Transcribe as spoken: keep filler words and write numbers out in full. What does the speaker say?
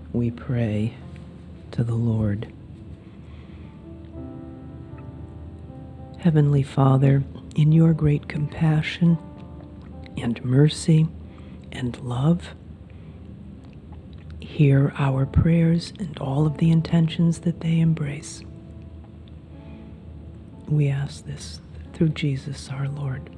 we pray to the Lord. Heavenly Father, in your great compassion and mercy and love, hear our prayers and all of the intentions that they embrace. We ask this through Jesus our Lord.